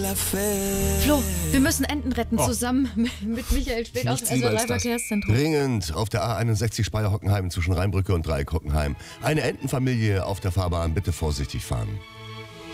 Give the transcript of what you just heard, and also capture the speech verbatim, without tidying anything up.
Flo, wir müssen Enten retten, Oh. zusammen mit Michael Spät aus dem Verkehrszentrum. Dringend auf der A einundsechzig Speyer-Hockenheim zwischen Rheinbrücke und Dreieck Hockenheim. Eine Entenfamilie auf der Fahrbahn, bitte vorsichtig fahren.